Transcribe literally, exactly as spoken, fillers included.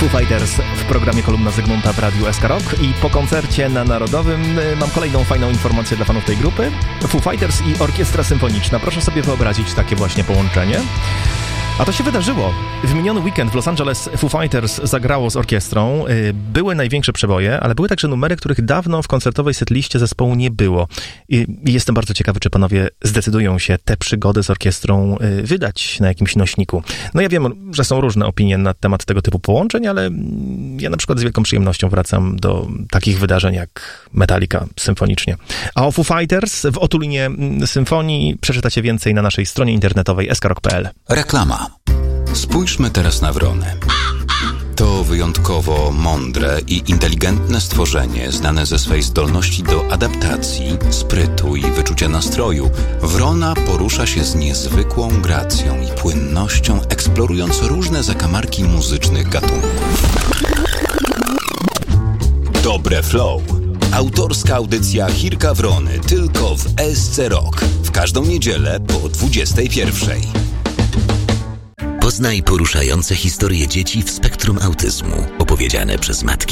Foo Fighters w programie Kolumna Zygmunta w Radiu S K Rock i po koncercie na Narodowym mam kolejną fajną informację dla fanów tej grupy. Foo Fighters i Orkiestra Symfoniczna. Proszę sobie wyobrazić takie właśnie połączenie. A to się wydarzyło. W miniony weekend w Los Angeles Foo Fighters zagrało z orkiestrą. Były największe przeboje, ale były także numery, których dawno w koncertowej setliście zespołu nie było. I jestem bardzo ciekawy, czy panowie zdecydują się tę przygodę z orkiestrą wydać na jakimś nośniku. No ja wiem, że są różne opinie na temat tego typu połączeń, ale ja na przykład z wielką przyjemnością wracam do takich wydarzeń jak Metallica symfonicznie. A o Foo Fighters w otulinie symfonii przeczytacie więcej na naszej stronie internetowej s k rock kropka p l. Reklama. Spójrzmy teraz na wronę. To wyjątkowo mądre i inteligentne stworzenie, znane ze swej zdolności do adaptacji, sprytu i wyczucia nastroju. Wrona porusza się z niezwykłą gracją i płynnością, eksplorując różne zakamarki muzycznych gatunków. Dobre flow. Autorska audycja Chirka Wrony tylko w S C Rock. W każdą niedzielę po dwudziestej pierwszej. Poznaj poruszające historie dzieci w spektrum autyzmu, opowiedziane przez matki